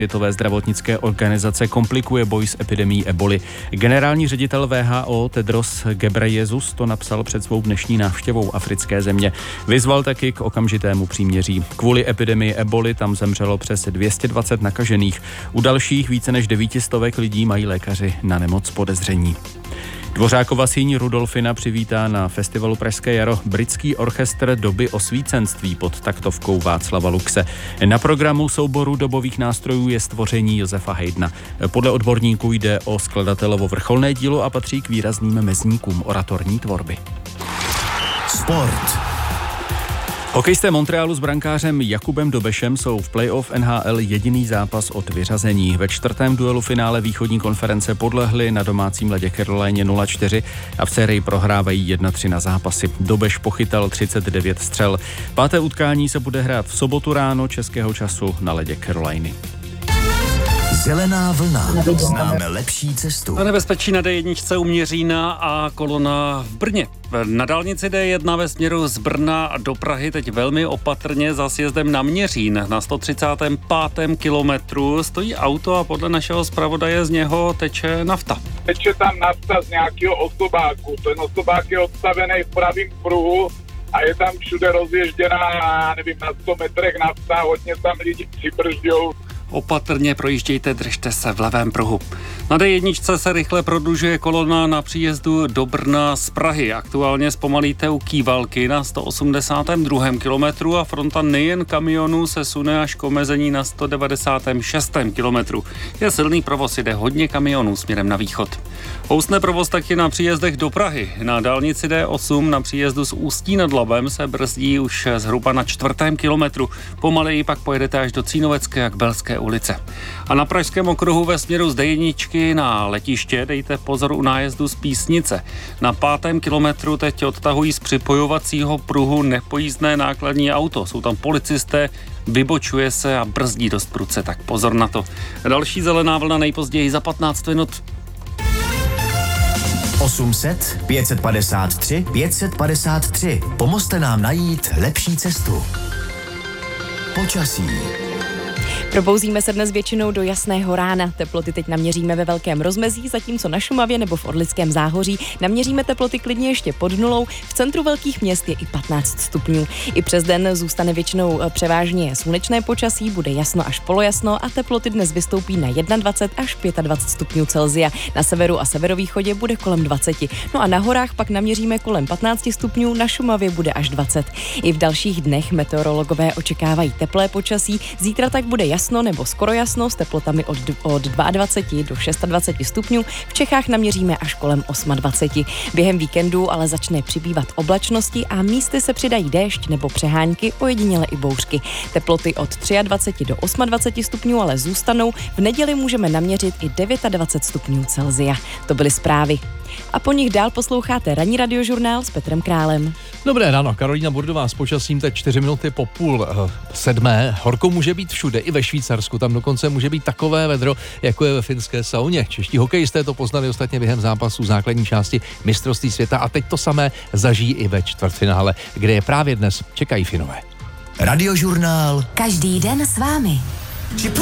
Světové zdravotnické organizace komplikuje boj s epidemií eboli. Generální ředitel WHO Tedros Ghebreyesus to napsal před svou dnešní návštěvou africké země. Vyzval taky k okamžitému příměří. Kvůli epidemii eboli tam zemřelo přes 220 nakažených. U dalších více než 900 lidí mají lékaři na nemoc podezření. Dvořákova síň Rudolfina přivítá na festivalu Pražské jaro britský orchestr doby osvícenství pod taktovkou Václava Luxe. Na programu souboru dobových nástrojů je stvoření Josefa Haydna. Podle odborníků jde o skladatelovo vrcholné dílo a patří k výrazným mezníkům oratorní tvorby. Sport. Hokejisté Montrealu s brankářem Jakubem Dobešem jsou v playoff NHL jediný zápas od vyřazení. Ve čtvrtém duelu finále východní konference podlehli na domácím ledě Carolině 0-4 a v sérii prohrávají 1-3 na zápasy. Dobeš pochytal 39 střel. Páté utkání se bude hrát v sobotu ráno českého času na ledě Caroliny. Zelená vlna. Známe lepší cestu. Na nebezpečí na D1 u Měřína a kolona v Brně. Na dálnici D1 ve směru z Brna do Prahy teď velmi opatrně za sjezdem na Měřín. Na 135. kilometru stojí auto a podle našeho zpravodaje z něho teče nafta. Teče tam nafta z nějakého osobáku. Ten osobák je odstavený v pravém pruhu a je tam všude rozježděná, nevím, na 100 metrech nafta, hodně tam lidi přibržďou. Opatrně projíždějte, držte se v levém pruhu. Na D1 se rychle prodlužuje kolona na příjezdu do Brna z Prahy. Aktuálně zpomalíte u Kývalky na 182. kilometru a fronta nejen kamionů se sune až k omezení na 196. kilometru. Je silný provoz, jde hodně kamionů směrem na východ. Housne provoz taky na příjezdech do Prahy. Na dálnici D8 na příjezdu z Ústí nad Labem se brzdí už zhruba na 4. kilometru. Pomaleji pak pojedete až do Cínovecké a Kbelské ulice. A na Pražském okruhu ve směru z D1 na letiště dejte pozor u nájezdu z Písnice. Na 5. kilometru teď odtahují z připojovacího pruhu nepojízdné nákladní auto. Jsou tam policisté, vybočuje se a brzdí dost prudce, tak pozor na to. Další zelená vlna nejpozději za 15 minut. 800 553 553. Pomozte nám najít lepší cestu. Počasí. Probouzíme se dnes většinou do jasného rána. Teploty teď naměříme ve velkém rozmezí, zatímco na Šumavě nebo v Orlickém záhoří naměříme teploty klidně ještě pod nulou. V centru velkých měst je i 15 stupňů. I přes den zůstane většinou převážně slunečné počasí, bude jasno až polojasno a teploty dnes vystoupí na 21 až 25 stupňů Celsia. Na severu a severovýchodě bude kolem 20. No a na horách pak naměříme kolem 15 stupňů, na Šumavě bude až 20. I v dalších dnech meteorologové očekávají teplé počasí. Zítra tak bude jasno nebo skoro jasno s teplotami od 22 do 26 stupňů. V Čechách naměříme až kolem 28. Během víkendu ale začne přibývat oblačnosti a místy se přidají déšť nebo přehánky, ojediněle i bouřky. Teploty od 23 do 28 stupňů ale zůstanou. V neděli můžeme naměřit i 29 stupňů Celsia. To byly zprávy. A po nich dál posloucháte ranní radiožurnál s Petrem Králem. Dobré ráno, Karolína Burdová s počasím teď 4 minuty po 6:30. Horko může být všude, i ve Švýcarsku. Tam dokonce může být takové vedro, jako je ve finské sauně. Čeští hokejisté to poznali ostatně během zápasu základní části mistrovství světa a teď to samé zažijí i ve čtvrtfinále, kde je právě dnes čekají Finové. Radiožurnál. Každý den s vámi.